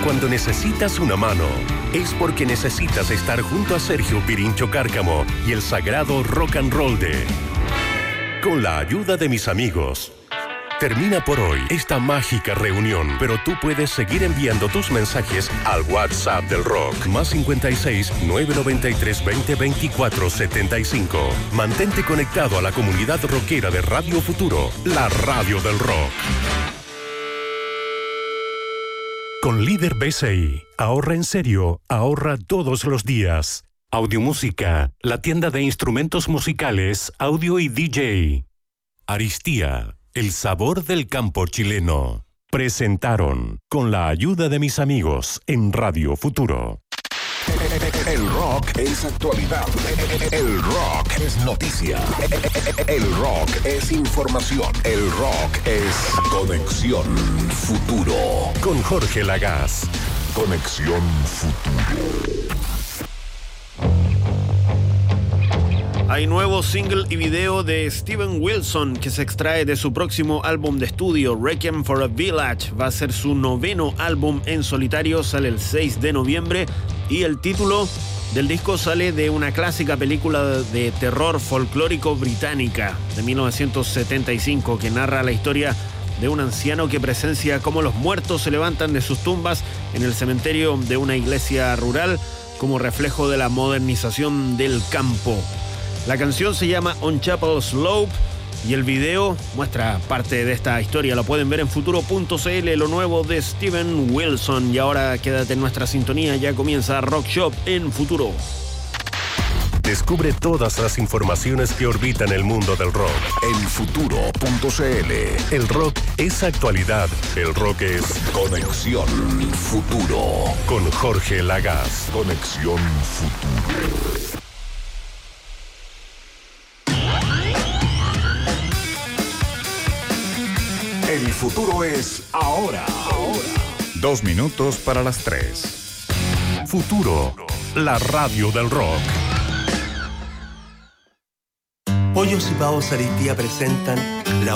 Cuando necesitas una mano, es porque necesitas estar junto a Sergio Pirincho Cárcamo y el sagrado rock and roll de Con la ayuda de mis amigos. Termina por hoy esta mágica reunión, pero tú puedes seguir enviando tus mensajes al WhatsApp del rock, más 56 993 20 24 75. Mantente conectado a la comunidad rockera de Radio Futuro, la radio del rock. Con Líder BCI, ahorra en serio, ahorra todos los días. Audiomúsica, la tienda de instrumentos musicales, audio y DJ. Aristía, el sabor del campo chileno. Presentaron, con la ayuda de mis amigos, en Radio Futuro. El rock es actualidad. El rock es noticia. El rock es información. El rock es Conexión Futuro. Con Jorge Lagaz. Conexión Futuro. Hay nuevo single y video de Steven Wilson que se extrae de su próximo álbum de estudio, Requiem for a Village. Va a ser su 9º álbum en solitario, sale el 6 de noviembre y el título del disco sale de una clásica película de terror folclórico británica de 1975 que narra la historia de un anciano que presencia cómo los muertos se levantan de sus tumbas en el cementerio de una iglesia rural como reflejo de la modernización del campo. La canción se llama On Chapel Slope y el video muestra parte de esta historia. Lo pueden ver en futuro.cl, lo nuevo de Steven Wilson. Y ahora quédate en nuestra sintonía, ya comienza Rock Shop en Futuro. Descubre todas las informaciones que orbitan el mundo del rock en futuro.cl. El rock es actualidad, el rock es Conexión Futuro. Con Jorge Lagaz. Conexión Futuro. El futuro es ahora. 2 minutos para las 3. Futuro, la radio del rock. Pollos y Pavos Aristía presentan la